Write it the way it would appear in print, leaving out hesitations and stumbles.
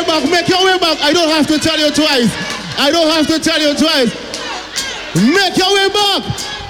way back, make your way back. I don't have to tell you twice. I don't have to tell you twice. Make your way back.